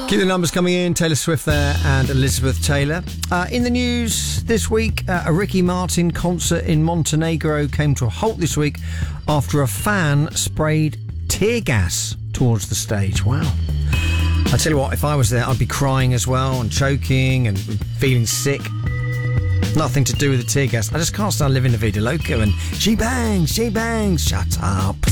Keep the numbers coming in. Taylor Swift there and Elizabeth Taylor. In the news this week, a Ricky Martin concert in Montenegro came to a halt this week after a fan sprayed tear gas towards the stage. Wow. I tell you what, if I was there, I'd be crying as well and choking and feeling sick. Nothing to do with the tear gas. I just can't stand living La Vida Loca and she bangs, shut up.